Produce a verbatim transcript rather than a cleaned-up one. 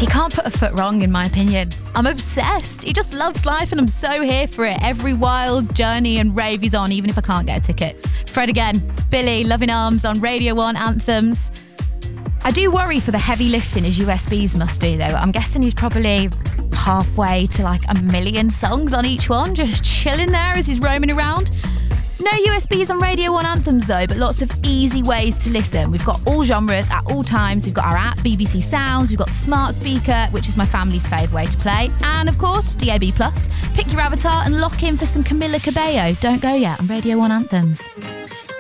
He can't put a foot wrong, in my opinion. I'm obsessed. He just loves life and I'm so here for it. Every wild journey and rave he's on, even if I can't get a ticket. Fred again. Billy, Loving Arms on Radio one Anthems. I do worry for the heavy lifting his U S Bs must do, though. I'm guessing he's probably halfway to like a million songs on each one, just chilling there as he's roaming around. No U S Bs on Radio one Anthems though, but lots of easy ways to listen. We've got all genres at all times. We've got our app, B B C Sounds. We've got the smart speaker, which is my family's favourite way to play. And of course, D A B plus. Pick your avatar and lock in for some Camila Cabello. Don't go yet on Radio one Anthems.